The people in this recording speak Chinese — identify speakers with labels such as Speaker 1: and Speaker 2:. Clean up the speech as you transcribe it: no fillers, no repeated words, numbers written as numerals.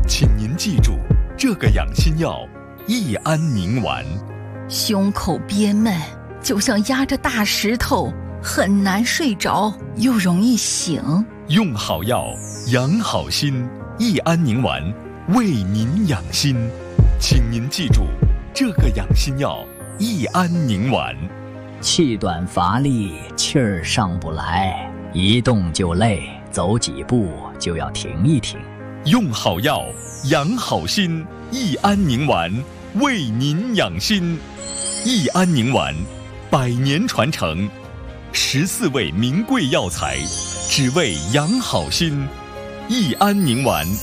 Speaker 1: 请您记住这个养心药益安宁丸。
Speaker 2: 胸口憋闷，就像压着大石头，很难睡着，又容易醒。
Speaker 1: 用好药，养好心，益安宁丸为您养心。请您记住这个养心药益安宁丸。
Speaker 3: 气短乏力，气儿上不来，一动就累，走几步就要停一停。
Speaker 1: 用好药，养好心，益安宁丸为您养心。益安宁丸100年传承，14味名贵药材，只为养好心。益安宁丸。